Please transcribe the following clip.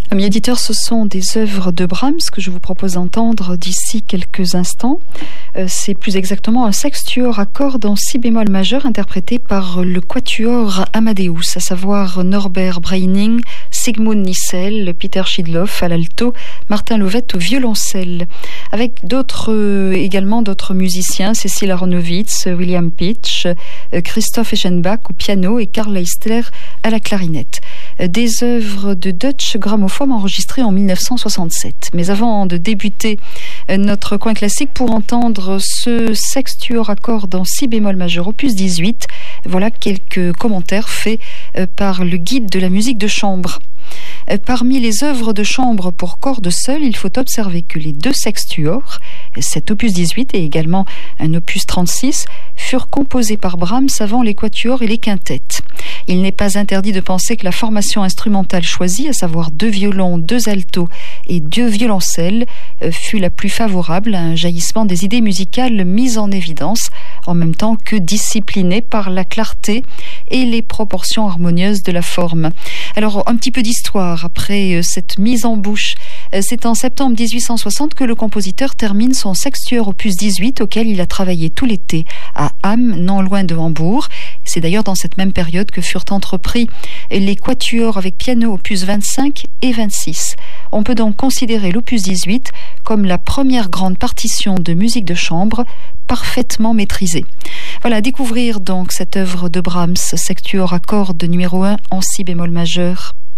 Amis éditeurs, ce sont des œuvres de Brahms que je vous propose d'entendre d'ici quelques instants. C'est plus exactement un sextuor à cordes en si bémol majeur interprété par le quatuor Amadeus, à savoir Norbert Breining, Sigmund Nissel, Peter Schidloff à l'alto, Martin Lovette au violoncelle, avec également d'autres musiciens, Cécile Aronowitz, William Pitch, Christoph Eschenbach au piano et Karl Leister à la clarinette. Des œuvres de Deutsche Grammophon enregistrées en 1967. Mais avant de débuter notre coin classique pour entendre ce sextuor à cordes en si bémol majeur opus 18, voilà quelques commentaires faits par le guide de la musique de chambre. Parmi les œuvres de chambre pour cordes seules, il faut observer que les deux sextuors, cet opus 18 et également un opus 36, furent composés par Brahms avant les quatuors et les quintettes. Il n'est pas interdit de penser que la formation instrumentale choisie, à savoir 2 violons, 2 altos et 2 violoncelles, fut la plus favorable à un jaillissement des idées musicales mises en évidence, en même temps que disciplinées par la clarté et les proportions harmonieuses de la forme. Alors, un petit peu d'histoire après cette mise en bouche. C'est en septembre 1860 que le compositeur termine son sextuor opus 18 auquel il a travaillé tout l'été à Hamm, non loin de Hambourg. C'est d'ailleurs dans cette même période que furent entrepris les quatuors avec piano opus 25 et 26. On peut donc considérer l'opus 18 comme la première grande partition de musique de chambre parfaitement maîtrisée. Voilà, découvrir donc cette œuvre de Brahms, sextuor à cordes numéro 1 en si bémol majeur.